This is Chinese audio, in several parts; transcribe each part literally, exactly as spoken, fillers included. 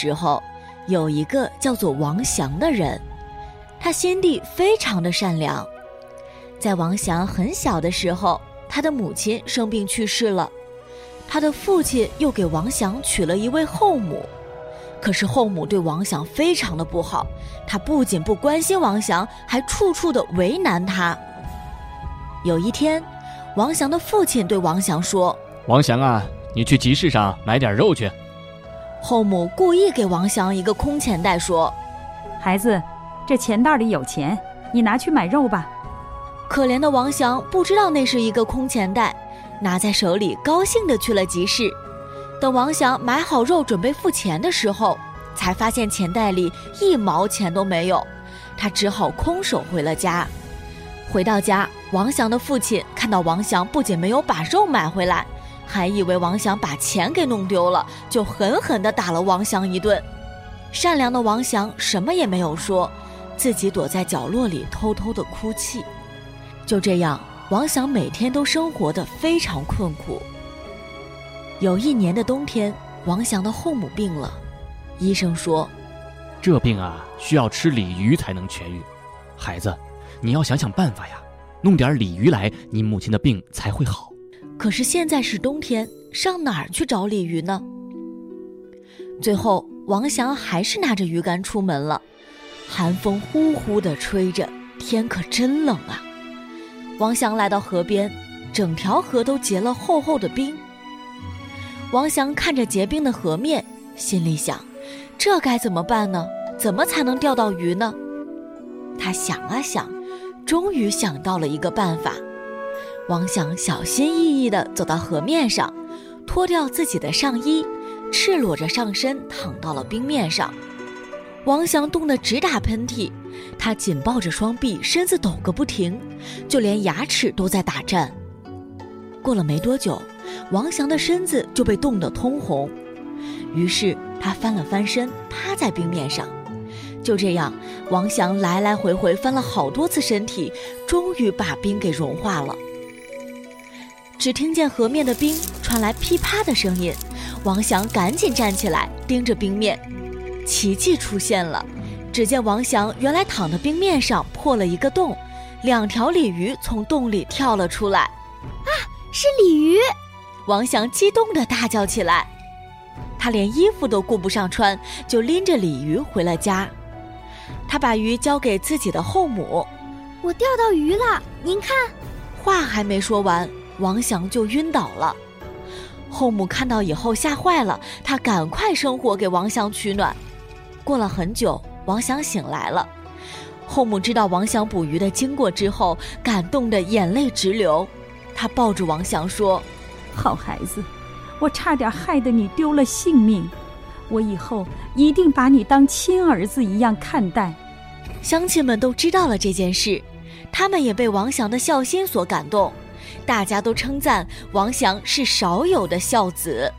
时候，有一个叫做王祥的人，他心地非常的善良。在王祥很小的时候，他的母亲生病去世了，他的父亲又给王祥娶了一位后母。可是后母对王祥非常的不好，她不仅不关心王祥，还处处的为难他。有一天，王祥的父亲对王祥说： 王祥啊，你去集市上买点肉去。 后母故意给王祥一个空钱袋，说： 孩子，这钱袋里有钱，你拿去买肉吧。 可怜的王祥不知道那是一个空钱袋，拿在手里高兴地去了集市。等王祥买好肉准备付钱的时候，才发现钱袋里一毛钱都没有，他只好空手回了家。回到家，王祥的父亲看到王祥不仅没有把肉买回来，还以为王祥把钱给弄丢了，就狠狠地打了王祥一顿。善良的王祥什么也没有说，自己躲在角落里偷偷地哭泣。就这样，王祥每天都生活得非常困苦。有一年的冬天，王祥的后母病了，医生说： 这病啊，需要吃鲤鱼才能痊愈。孩子，你要想想办法呀，弄点鲤鱼来，你母亲的病才会好。 可是现在是冬天，上哪儿去找鲤鱼呢？最后，王祥还是拿着鱼竿出门了。寒风呼呼地吹着，天可真冷啊！王祥来到河边，整条河都结了厚厚的冰。王祥看着结冰的河面，心里想：这该怎么办呢？怎么才能钓到鱼呢？他想啊想，终于想到了一个办法。王祥小心翼翼地走到河面上，脱掉自己的上衣，赤裸着上身躺到了冰面上。王祥冻得直打喷嚏，他紧抱着双臂，身子抖个不停，就连牙齿都在打颤。过了没多久，王祥的身子就被冻得通红，于是他翻了翻身，趴在冰面上。就这样，王祥来来回回翻了好多次身体，终于把冰给融化了。只听见河面的冰传来噼啪的声音，王祥赶紧站起来，盯着冰面。奇迹出现了，只见王祥原来躺的冰面上破了一个洞，两条鲤鱼从洞里跳了出来。 啊，是鲤鱼！ 王祥激动地大叫起来，他连衣服都顾不上穿，就拎着鲤鱼回了家。他把鱼交给自己的后母。 我钓到鱼了，您看。 话还没说完，王祥就晕倒了。后母看到以后吓坏了，她赶快生火给王祥取暖。过了很久，王祥醒来了。后母知道王祥捕鱼的经过之后，感动得眼泪直流。她抱住王祥说： 好孩子，我差点害得你丢了性命，我以后一定把你当亲儿子一样看待。 乡亲们都知道了这件事，他们也被王祥的孝心所感动，大家都称赞王祥是少有的孝子。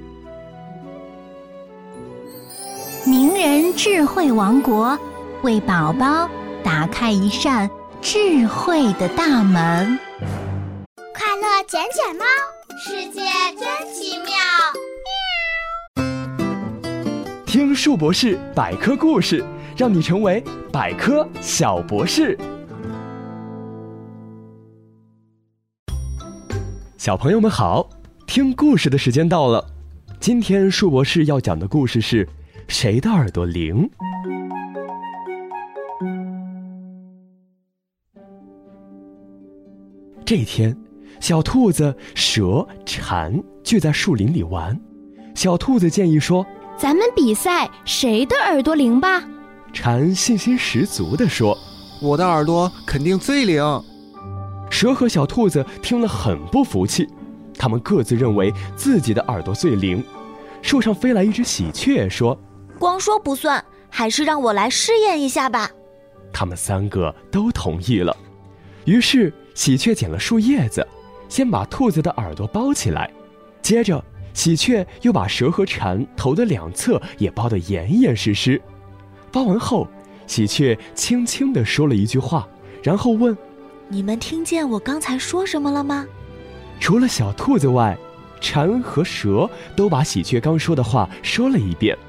名人智慧王国，为宝宝打开一扇智慧的大门。 快乐捡捡猫，世界真奇妙。 听树博士百科故事，让你成为百科小博士。小朋友们好，听故事的时间到了。今天树博士要讲的故事是谁的耳朵灵？这一天，小兔子、蛇、蝉聚在树林里玩。小兔子建议说： 咱们比赛谁的耳朵灵吧。 蝉信心十足地说： 我的耳朵肯定最灵。 蛇和小兔子听了很不服气，他们各自认为自己的耳朵最灵。树上飞来一只喜鹊说： 光说不算，还是让我来试验一下吧。 他们三个都同意了。于是喜鹊捡了树叶子，先把兔子的耳朵包起来，接着喜鹊又把蛇和蝉头的两侧也包得严严实实。包完后，喜鹊轻轻地说了一句话，然后问： 你们听见我刚才说什么了吗？ 除了小兔子外，蝉和蛇都把喜鹊刚说的话说了一遍。